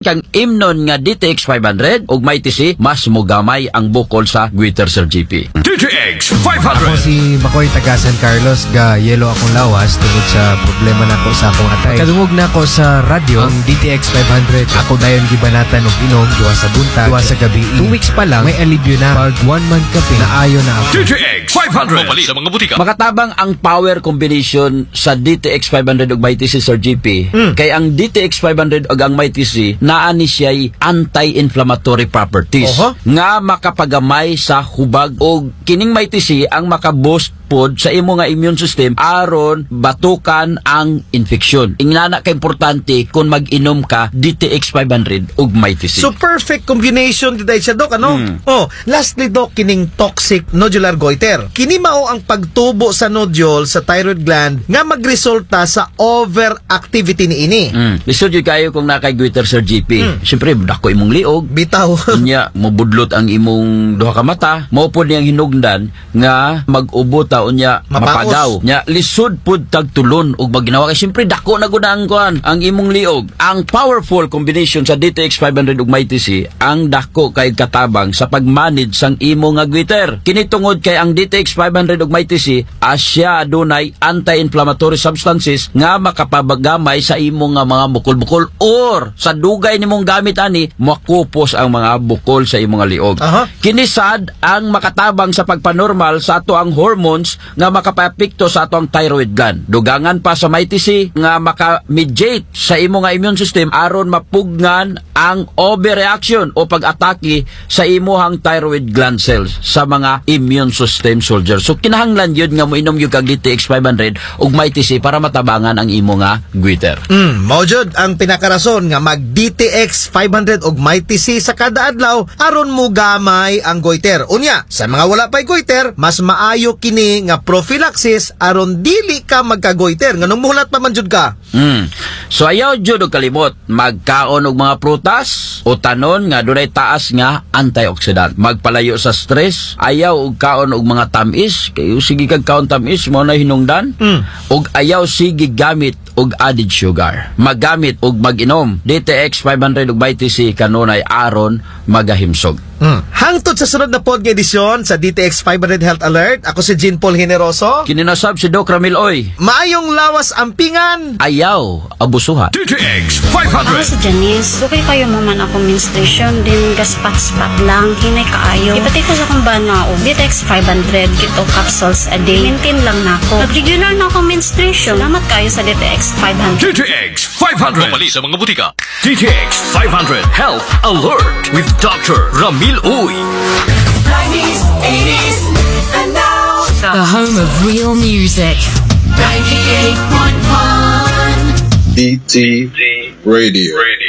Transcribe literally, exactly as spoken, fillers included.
kang imnon nga D T X five hundred ug may T C, mas mogamay ang bukol sa Goiter, Sir G P. D T X five hundred. Ako si Makoy taga San Carlos, ga yelo akong lawas tungod sa problema nako sa akong atay. Kadungog na ako sa radyo ang D T X five hundred. Ako dayon gibanatan og inom duwa sa buntag, duwa sa gabi. Two weeks pa lang may alibyo na. Pag one month kape na ayo na ako. D T X five hundred. Mapali sa mga butika. Makatabang ang power combination sa D T X five hundred ug may T C, Sir G P. Mm. Kay ang D T X five hundred ug ang may T C naa ni siya'y anti-inflammatory properties. Oho. Nga makapagamay sa hubag ug kining may T C ang makaboost pod sa imo nga immune system aron batukan ang infeksyon. Ingana ka importante kung mag-inom ka D T X five hundred ug may T C. So perfect combination diday siya, Dok, ano? Mm. Oh, lastly, Dok, kining toxic nodular goiter. Kini mao ang pagtubo sa nodule sa thyroid gland nga magresulta sa overactivity ni ini. Mm. Lisod yun kayo kung nakay Goiter, Sir G P. Mm. Siyempre, dako imong liog. Bitaw. Nya, mabudlot ang imong duha ka mata. Mao pod niyang hinugdan nga mag-ubo taon niya Mapaos. mapagaw. Nya, lisod pod tagtulon ug maginawa kay siyempre dako na gud ang kuan ang imong liog. Ang powerful combination sa D T X five hundred ug may T C ang dako kay katabang sa pag-manage sang imo nga Goiter. Kini tungod kay ang D T X five hundred ug may T C asya adunay anti-inflammatory substances nga makapabagamay sa imo nga mga bukol-bukol or sa dugay nimong gamit ani makupos ang mga bukol sa imo nga liog. Aha. Kini sad ang makatabang sa pagpanormal sa ato ang hormones nga makapapekto sa ato ang thyroid gland. Dugangan pa sa may T C nga maka-mediate sa imo nga immune system aron mapugnan ang overreaction o pag-atake sa imuhang thyroid gland cells sa mga immune system soldiers. So kinahanglan yun nga mo inom yung kag D T X five hundred ug may T C para matabangan ang imo nga Goiter. Mm, mao jud ang pinakarason nga mag D T X five hundred og may T C sa kada adlaw aron mo gamay ang goiter. Unya, sa mga wala pay goiter, mas maayo kini nga prophylaxis aron dili ka magka-goiter. Nganong muhulat pa man jud ka? Mm. So ayaw jud og kalimot magkaon og mga prutas o tanon nga dunay taas nga antioxidant. Magpalayo sa stress, ayaw og kaon og mga tamis, kayo sige kag kaon tamis mo na hinungdan. Mm. Og ayaw sige gamit og added sugar. Magamit og mag-inom D T X five hundred ug may T C kanunay aron magahimsog. Mm. Hangtod sa sunod na pod nga edisyon sa D T X five hundred Health Alert, ako si Jean Paul Generoso. Kininasab si Doc Ramil Oy. Maayong lawas ampingan. Ayaw abusuhan. D T X five Ako hundred. si Janice. Dugay kayo mo man ako menstruation, din gaspat-spat lang, hinay kaayo. Ipati ko sa kong bana o D T X five hundred, kito capsules a day. Maintain lang na ako. Nag-regular na ako menstruation. Salamat kayo sa D T X five hundred. D T X five hundred. Mapali sa mga butika. D T X five hundred Health Alert with Doctor Ramil Uy. nineties, eighties, and now The home of real music. ninety-eight point one D T Radio.